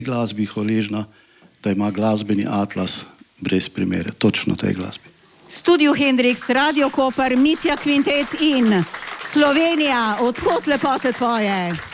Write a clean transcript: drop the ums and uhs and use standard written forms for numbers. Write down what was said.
Glasbi hvaležna, da ima glasbeni atlas brez primere, točno tej glasbi. Studio Hendrix, Radio Koper, Mitja Kvintet in Slovenija, odkot lepote tvoje?